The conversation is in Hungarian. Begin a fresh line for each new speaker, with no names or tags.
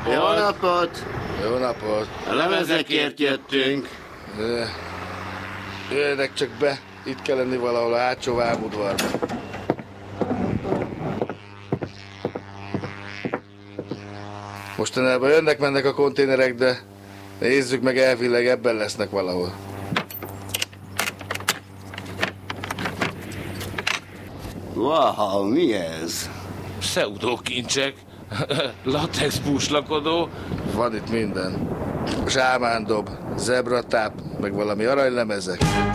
napot!
Jó napot!
Jó napot!
A lemezekért jöttünk.
Jöjjenek csak be, itt kell lenni valahol a hátsó vámudvarban. Mostanában jönnek-mennek a konténerek, de nézzük meg, elvileg ebben lesznek valahol.
Wow, mi ez?
Pseudokincsek, latex búslakodó.
Van itt minden. Zsámándob, zebratáp, meg valami aranylemezek.